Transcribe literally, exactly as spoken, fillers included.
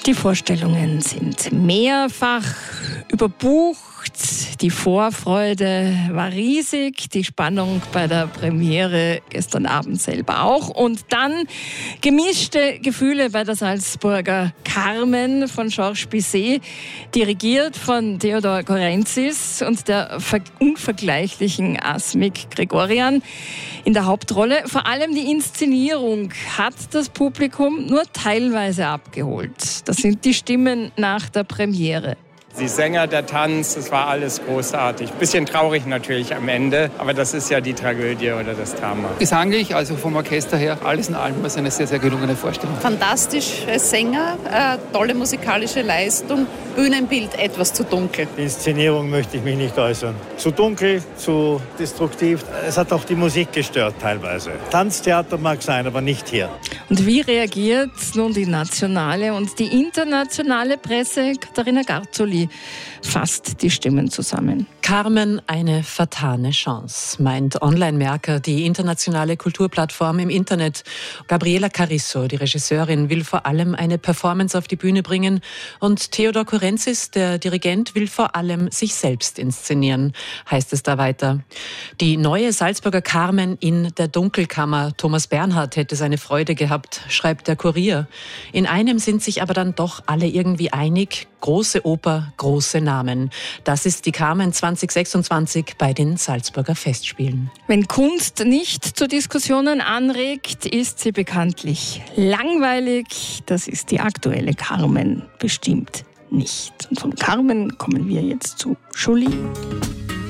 Die Vorstellungen sind mehrfach überbucht. Die Vorfreude war riesig, die Spannung bei der Premiere gestern Abend selber auch. Und dann gemischte Gefühle bei der Salzburger Carmen von Georges Bizet, dirigiert von Theodor Korentzis und der unvergleichlichen Asmik Grigorian in der Hauptrolle. Vor allem die Inszenierung hat das Publikum nur teilweise abgeholt. Das sind die Stimmen nach der Premiere. Die Sänger, der Tanz, das war alles großartig. Bisschen traurig natürlich am Ende, aber das ist ja die Tragödie oder das Drama. Gesanglich, also vom Orchester her, alles in allem war es eine sehr, sehr gelungene Vorstellung. Fantastische Sänger, äh, tolle musikalische Leistung, Bühnenbild etwas zu dunkel. Die Inszenierung möchte ich mich nicht äußern. Zu dunkel, zu destruktiv. Es hat auch die Musik gestört teilweise. Tanztheater mag sein, aber nicht hier. Und wie reagiert nun die nationale und die internationale Presse? Katharina Garzoli fasst die Stimmen zusammen. Carmen, eine vertane Chance, meint Online-Merker, die internationale Kulturplattform im Internet. Gabriela Carisso, die Regisseurin, will vor allem eine Performance auf die Bühne bringen und Theodor Korentzis, der Dirigent, will vor allem sich selbst inszenieren, heißt es da weiter. Die neue Salzburger Carmen in der Dunkelkammer. Thomas Bernhard hätte seine Freude gehabt, schreibt der Kurier. In einem sind sich aber dann doch alle irgendwie einig: große Oper, große Namen. Das ist die Carmen zwanzig sechsundzwanzig bei den Salzburger Festspielen. Wenn Kunst nicht zu Diskussionen anregt, ist sie bekanntlich langweilig. Das ist die aktuelle Carmen bestimmt nicht. Und von Carmen kommen wir jetzt zu Julie.